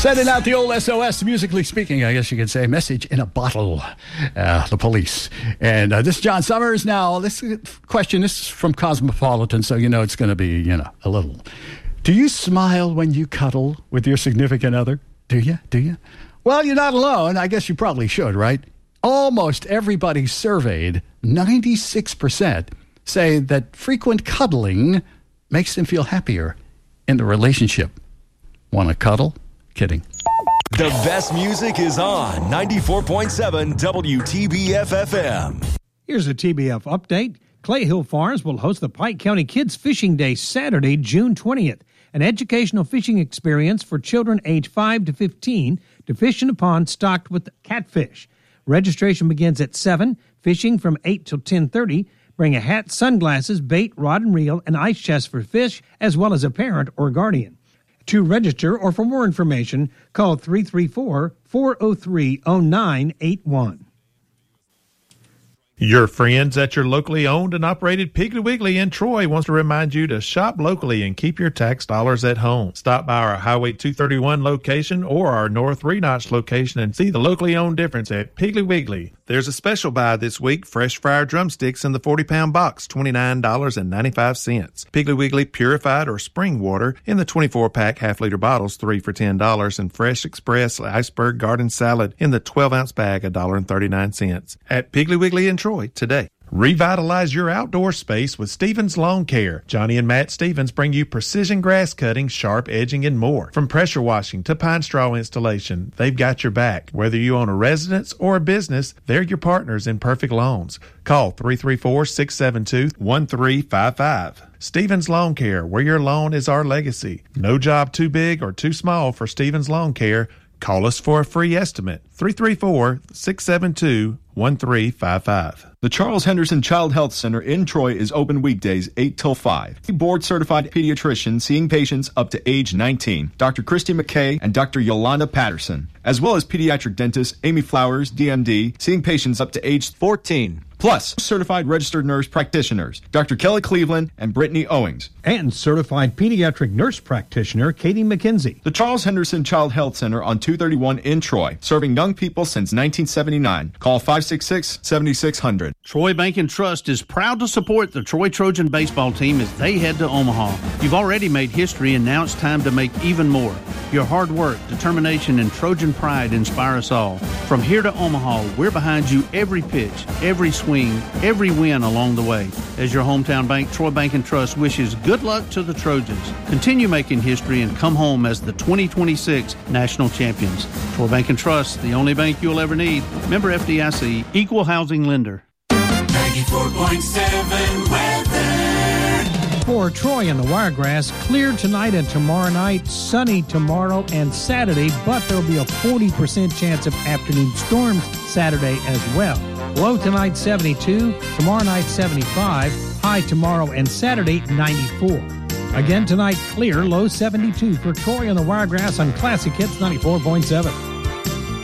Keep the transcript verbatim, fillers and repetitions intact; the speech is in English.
Sending out the old S O S, musically speaking, I guess you could say, message in a bottle, uh, the police. And uh, this is John Summers. Now, this question, this is from Cosmopolitan, so you know it's going to be, you know, a little. Do you smile when you cuddle with your significant other? Do you? Do you? Well, you're not alone. I guess you probably should, right? Almost everybody surveyed, ninety-six percent, say that frequent cuddling makes them feel happier in the relationship. Want to cuddle? Kidding. The best music is on ninety-four point seven W T B F F M. Here's a T B F update. Clay Hill Farms will host the Pike County Kids Fishing Day Saturday, June twentieth, an educational fishing experience for children age five to fifteen to fish in a pond stocked with catfish. Registration begins at seven, fishing from eight till ten thirty. Bring a hat, sunglasses, bait, rod and reel, and ice chest for fish, as well as a parent or guardian. To register or for more information, call three three four, four oh three, oh nine eight one. Your friends at your locally owned and operated Piggly Wiggly in Troy wants to remind you to shop locally and keep your tax dollars at home. Stop by our Highway two thirty-one location or our North Three Notch location and see the locally owned difference at Piggly Wiggly. There's a special buy this week, fresh fried drumsticks in the forty pound box, twenty-nine ninety-five. Piggly Wiggly purified or spring water in the twenty-four pack half-liter bottles, three for ten dollars, and Fresh Express iceberg garden salad in the twelve ounce bag, one dollar and thirty-nine cents. At Piggly Wiggly in Troy today. Revitalize your outdoor space with Stevens Lawn Care. Johnny and Matt Stevens bring you precision grass cutting, sharp edging, and more. From pressure washing to pine straw installation, they've got your back. Whether you own a residence or a business, they're your partners in perfect lawns. Call three three four, six seven two, one three five five. Stevens Lawn Care, where your lawn is our legacy. No job too big or too small for Stevens Lawn Care. Call us for a free estimate. three three four, six seven two, one three five five. The Charles Henderson Child Health Center in Troy is open weekdays eight till five. Board-certified pediatrician seeing patients up to age nineteen, Doctor Christy McKay and Doctor Yolanda Patterson, as well as pediatric dentist Amy Flowers, D M D, seeing patients up to age fourteen. Plus, certified registered nurse practitioners, Doctor Kelly Cleveland and Brittany Owings. And certified pediatric nurse practitioner, Katie McKenzie. The Charles Henderson Child Health Center on two thirty-one in Troy, serving young people since nineteen seventy-nine. Call five six six, seven six zero zero. Troy Bank and Trust is proud to support the Troy Trojan baseball team as they head to Omaha. You've already made history, and now it's time to make even more. Your hard work, determination, and Trojan pride inspire us all. From here to Omaha, we're behind you every pitch, every swing, every win along the way. As your hometown bank, Troy Bank and Trust wishes good luck to the Trojans. Continue making history and come home as the twenty twenty-six national champions. Troy Bank and Trust, the only bank you'll ever need. Member F D I C, Equal Housing Lender. ninety-four point seven weather. For Troy and the Wiregrass, clear tonight and tomorrow night, sunny tomorrow and Saturday, but there'll be a forty percent chance of afternoon storms Saturday as well. Low tonight seventy-two, tomorrow night seventy-five, high tomorrow and Saturday ninety-four. Again tonight clear, low seventy-two for Troy and the Wiregrass on Classic Hits ninety-four point seven.